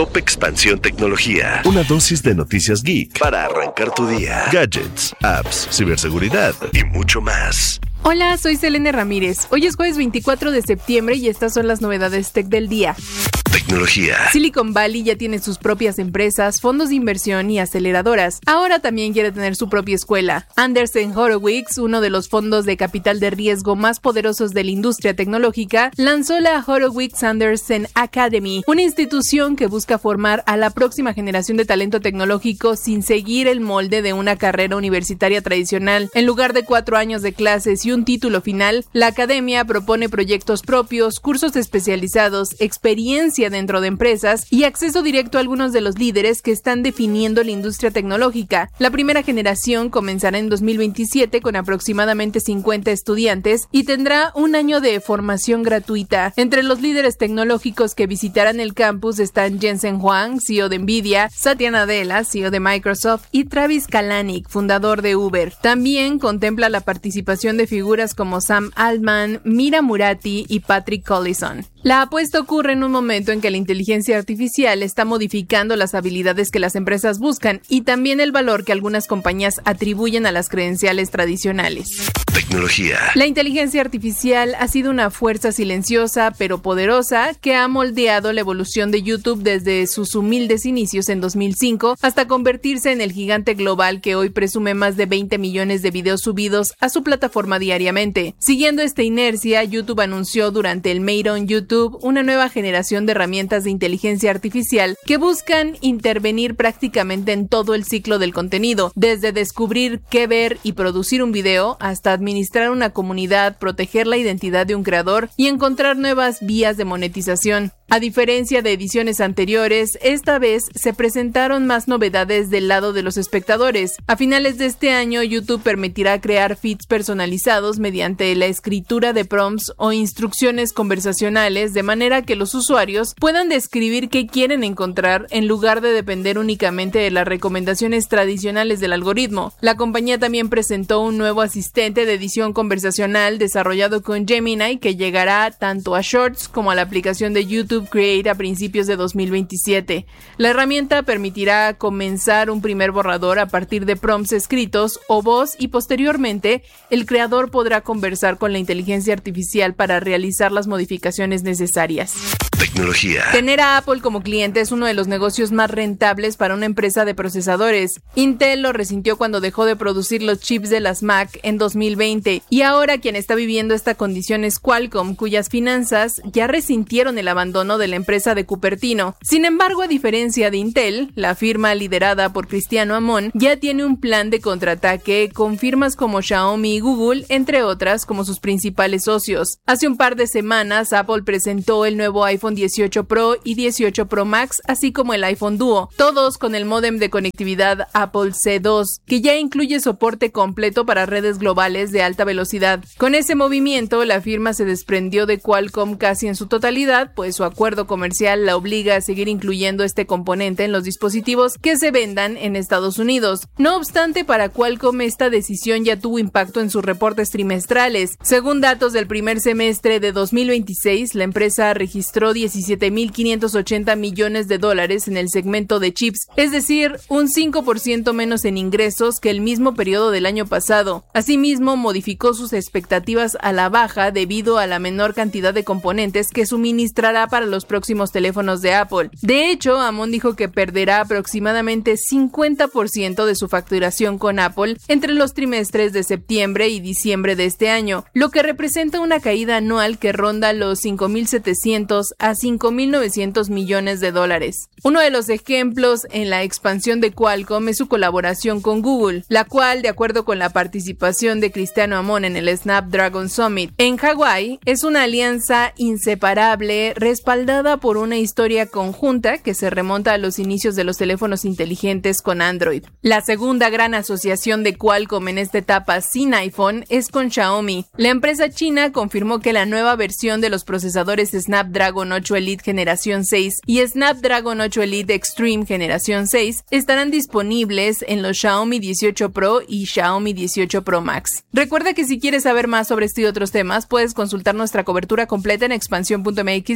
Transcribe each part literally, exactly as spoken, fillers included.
Top Expansión Tecnología. Una dosis de noticias geek para arrancar tu día. Gadgets, apps, ciberseguridad y mucho más. Hola, soy Selene Ramírez. Hoy es jueves veinticuatro de septiembre y estas son las novedades tech del día. Tecnología. Silicon Valley ya tiene sus propias empresas, fondos de inversión y aceleradoras. Ahora también quiere tener su propia escuela. Andreessen Horowitz, uno de los fondos de capital de riesgo más poderosos de la industria tecnológica, lanzó la Horowitz Anderson Academy, una institución que busca formar a la próxima generación de talento tecnológico sin seguir el molde de una carrera universitaria tradicional. En lugar de cuatro años de clases y un título final, la academia propone proyectos propios, cursos especializados, experiencia dentro de empresas y acceso directo a algunos de los líderes que están definiendo la industria tecnológica. La primera generación comenzará en dos mil veintisiete con aproximadamente cincuenta estudiantes y tendrá un año de formación gratuita. Entre los líderes tecnológicos que visitarán el campus están Jensen Huang, C E O de Nvidia, Satya Nadella, C E O de Microsoft, y Travis Kalanick, fundador de Uber. También contempla la participación de figuras como Sam Altman, Mira Murati y Patrick Collison. La apuesta ocurre en un momento en que la inteligencia artificial está modificando las habilidades que las empresas buscan y también el valor que algunas compañías atribuyen a las credenciales tradicionales. Tecnología. La inteligencia artificial ha sido una fuerza silenciosa pero poderosa que ha moldeado la evolución de YouTube desde sus humildes inicios en dos mil cinco hasta convertirse en el gigante global que hoy presume más de veinte millones de videos subidos a su plataforma diariamente. Siguiendo esta inercia, YouTube anunció durante el Made on YouTube una nueva generación de herramientas de inteligencia artificial que buscan intervenir prácticamente en todo el ciclo del contenido, desde descubrir qué ver y producir un video hasta administrar una comunidad, proteger la identidad de un creador y encontrar nuevas vías de monetización. A diferencia de ediciones anteriores, esta vez se presentaron más novedades del lado de los espectadores. A finales de este año, YouTube permitirá crear feeds personalizados mediante la escritura de prompts o instrucciones conversacionales, de manera que los usuarios puedan describir qué quieren encontrar en lugar de depender únicamente de las recomendaciones tradicionales del algoritmo. La compañía también presentó un nuevo asistente de edición conversacional desarrollado con Gemini que llegará tanto a Shorts como a la aplicación de YouTube Create a principios de dos mil veintisiete. La herramienta permitirá comenzar un primer borrador a partir de prompts escritos o voz y posteriormente el creador podrá conversar con la inteligencia artificial para realizar las modificaciones necesarias. Tecnología. Tener a Apple como cliente es uno de los negocios más rentables para una empresa de procesadores. Intel lo resintió cuando dejó de producir los chips de las Mac en dos mil veinte y ahora quien está viviendo esta condición es Qualcomm, cuyas finanzas ya resintieron el abandono de la empresa de Cupertino. Sin embargo, a diferencia de Intel, la firma liderada por Cristiano Amon ya tiene un plan de contraataque con firmas como Xiaomi y Google, entre otras, como sus principales socios. Hace un par de semanas, Apple presentó el nuevo iPhone dieciocho Pro y dieciocho Pro Max, así como el iPhone Duo, todos con el módem de conectividad Apple C dos, que ya incluye soporte completo para redes globales de alta velocidad. Con ese movimiento, la firma se desprendió de Qualcomm casi en su totalidad, pues su acuerdo comercial la obliga a seguir incluyendo este componente en los dispositivos que se vendan en Estados Unidos. No obstante, para Qualcomm esta decisión ya tuvo impacto en sus reportes trimestrales. Según datos del primer semestre de dos mil veintiséis, la empresa registró diecisiete mil quinientos ochenta millones de dólares en el segmento de chips, es decir, un cinco por ciento menos en ingresos que el mismo periodo del año pasado. Asimismo, modificó sus expectativas a la baja debido a la menor cantidad de componentes que suministrará para los próximos teléfonos de Apple. De hecho, Amon dijo que perderá aproximadamente cincuenta por ciento de su facturación con Apple entre los trimestres de septiembre y diciembre de este año, lo que representa una caída anual que ronda los cinco mil setecientos a cinco mil novecientos millones de dólares. Uno de los ejemplos en la expansión de Qualcomm es su colaboración con Google, la cual, de acuerdo con la participación de Cristiano Amon en el Snapdragon Summit en Hawái, es una alianza inseparable respaldada por una historia conjunta que se remonta a los inicios de los teléfonos inteligentes con Android. La segunda gran asociación de Qualcomm en esta etapa sin iPhone es con Xiaomi. La empresa china confirmó que la nueva versión de los procesadores Snapdragon ocho Elite Generación seis y Snapdragon ocho Elite Extreme Generación seis estarán disponibles en los Xiaomi dieciocho Pro y Xiaomi dieciocho Pro Max. Recuerda que si quieres saber más sobre este y otros temas, puedes consultar nuestra cobertura completa en expansión punto m x diagonal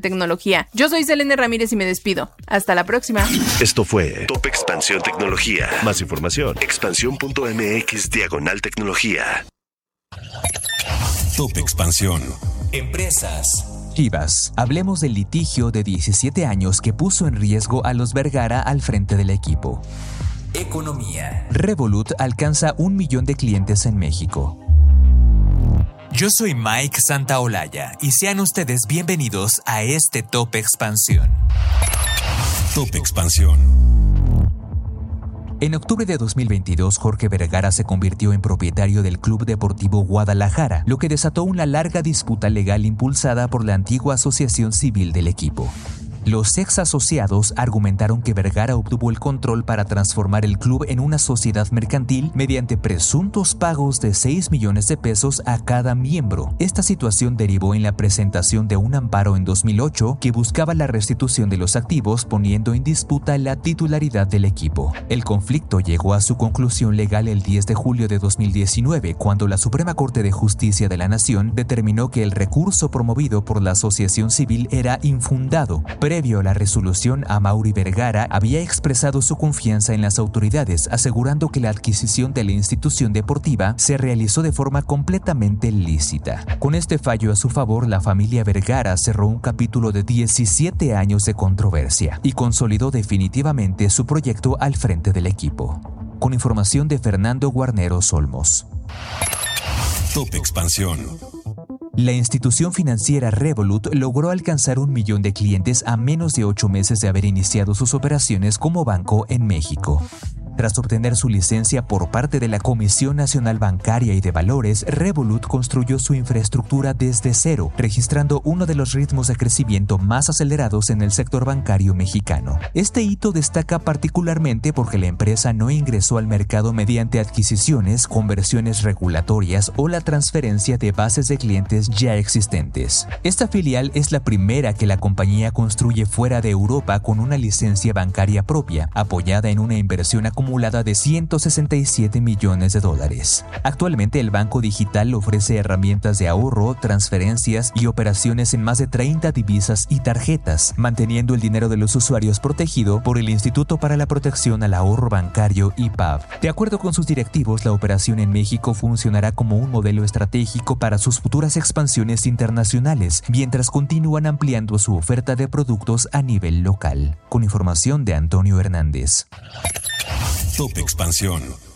tecnología. Yo soy Selene Ramírez y me despido. Hasta la próxima. Esto fue Top Expansión Tecnología. Más información, expansión punto m x diagonal tecnología. Top Expansión. Empresas. Chivas. Hablemos del litigio de diecisiete años que puso en riesgo a los Vergara al frente del equipo. Economía. Revolut alcanza un millón de clientes en México. Yo soy Mike Santaolalla y sean ustedes bienvenidos a este Top Expansión. Top Expansión. En octubre de dos mil veintidós, Jorge Vergara se convirtió en propietario del Club Deportivo Guadalajara, lo que desató una larga disputa legal impulsada por la antigua asociación civil del equipo. Los ex asociados argumentaron que Vergara obtuvo el control para transformar el club en una sociedad mercantil mediante presuntos pagos de seis millones de pesos a cada miembro. Esta situación derivó en la presentación de un amparo en dos mil ocho que buscaba la restitución de los activos, poniendo en disputa la titularidad del equipo. El conflicto llegó a su conclusión legal el diez de julio de dos mil diecinueve, cuando la Suprema Corte de Justicia de la Nación determinó que el recurso promovido por la asociación civil era infundado. Previo a la resolución, Amaury Vergara había expresado su confianza en las autoridades, asegurando que la adquisición de la institución deportiva se realizó de forma completamente lícita. Con este fallo a su favor, la familia Vergara cerró un capítulo de diecisiete años de controversia y consolidó definitivamente su proyecto al frente del equipo. Con información de Fernando Guarneros Olmos. Top Expansión. La institución financiera Revolut logró alcanzar un millón de clientes a menos de ocho meses de haber iniciado sus operaciones como banco en México. Tras obtener su licencia por parte de la Comisión Nacional Bancaria y de Valores, Revolut construyó su infraestructura desde cero, registrando uno de los ritmos de crecimiento más acelerados en el sector bancario mexicano. Este hito destaca particularmente porque la empresa no ingresó al mercado mediante adquisiciones, conversiones regulatorias o la transferencia de bases de clientes ya existentes. Esta filial es la primera que la compañía construye fuera de Europa con una licencia bancaria propia, apoyada en una inversión acumulada acumulada de ciento sesenta y siete millones de dólares. Actualmente el banco digital ofrece herramientas de ahorro, transferencias y operaciones en más de treinta divisas y tarjetas, manteniendo el dinero de los usuarios protegido por el Instituto para la Protección al Ahorro Bancario I P A B. De acuerdo con sus directivos, la operación en México funcionará como un modelo estratégico para sus futuras expansiones internacionales, mientras continúan ampliando su oferta de productos a nivel local. Con información de Antonio Hernández. Top Expansión.